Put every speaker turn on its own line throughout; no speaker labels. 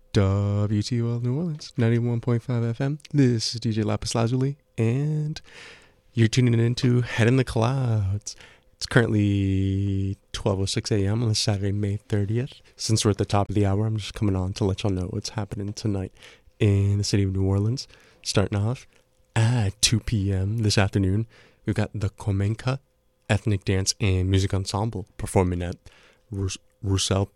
WTOL New Orleans, 91.5 FM. This is DJ Lapis Lazuli, and you're tuning into Head in the Clouds. It's currently 12:06 a.m. on Saturday, May 30th. Since we're at the top of the hour, I'm just coming on to let y'all know what's happening tonight in the city of New Orleans. Starting off at 2 p.m. this afternoon, we've got the Comenka Ethnic Dance and Music Ensemble performing at Russell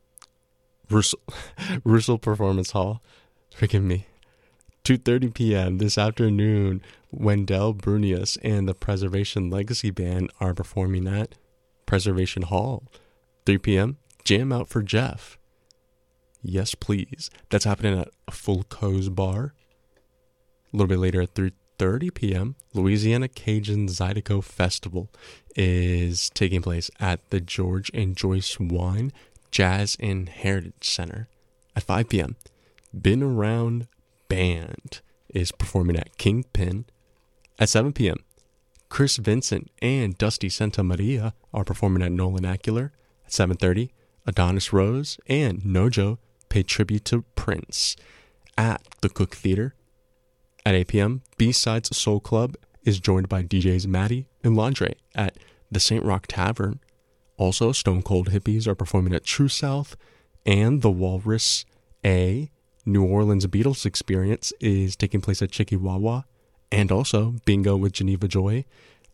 Performance Hall. Forgive me. 2:30 p.m. this afternoon, Wendell Brunius and the Preservation Legacy Band are performing at Preservation Hall. 3 p.m. Jam Out for Jeff. Yes, please. That's happening at a Full Co's Bar. A little bit later at 3:30 p.m., Louisiana Cajun Zydeco Festival is taking place at the George and Joyce Wine Jazz and Heritage Center. At 5 p.m., Been Around Band is performing at Kingpin. At 7 p.m., Chris Vincent and Dusty Santa Maria are performing at Nolan Acular. At 7:30, Adonis Rose and Nojo pay tribute to Prince at the Cook Theater. At 8 p.m., B-Sides Soul Club is joined by DJs Maddie and Landre at the St. Rock Tavern. Also, Stone Cold Hippies are performing at True South, and the Walrus A New Orleans Beatles Experience is taking place at Chikiwawa. And also, Bingo with Geneva Joy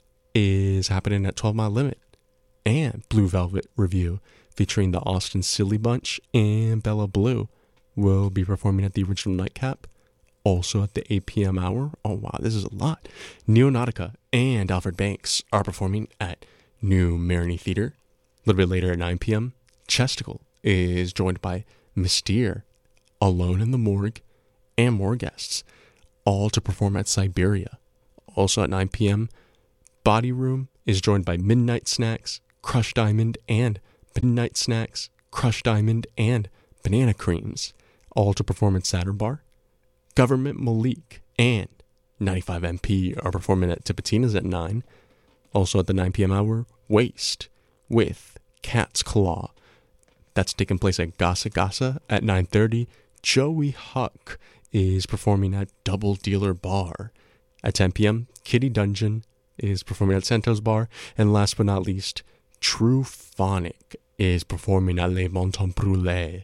is happening at 12 Mile Limit. And Blue Velvet Review, featuring the Austin Silly Bunch and Bella Blue, will be performing at the Original Nightcap. Also at the 8 p.m. hour, oh wow, this is a lot, Neonautica and Alfred Banks are performing at New Marigny Theater. A little bit later at 9 p.m., Chesticle is joined by Mystere, Alone in the Morgue, and more guests, all to perform at Siberia. Also at 9 p.m., Body Room is joined by Midnight Snacks, Crushed Diamond, and Midnight Snacks, Crushed Diamond, and Banana Creams, all to perform at Saturn Bar. Government Malik and 95 MP are performing at Tipitina's at 9. Also at the 9 p.m. hour, Waste with Cat's Claw. That's taking place at Gasa Gasa at 9:30. Joey Huck is performing at Double Dealer Bar. At 10 p.m., Kitty Dungeon is performing at Santos Bar. And last but not least, True Phonic is performing at Les Montants Brûlés.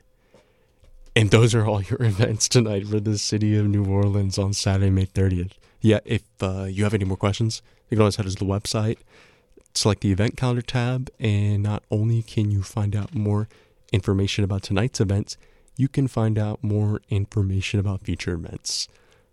And those are all your events tonight for the city of New Orleans on Saturday, May 30th. Yeah, if you have any more questions, you can always head to the website, select the event calendar tab, and not only can you find out more information about tonight's events, you can find out more information about future events.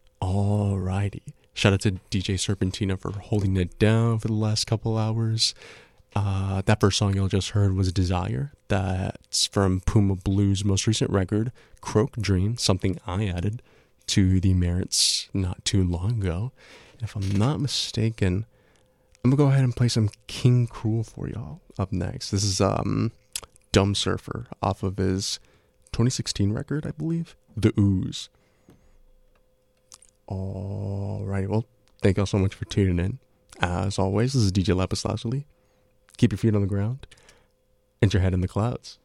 Alrighty. Shout out to DJ Serpentina for holding it down for the last couple hours. That first song y'all just heard was Desire. That's from Puma Blues' most recent record, Croak Dream, something I added to the merits not too long ago. And if I'm not mistaken, I'm going to go ahead and play some King Cruel for y'all up next. This is Dumb Surfer off of his 2016 record, I believe, The Ooze. Alright, well, thank y'all so much for tuning in. As always, this is DJ Lapis Lazuli. Keep your feet on the ground and your head in the clouds.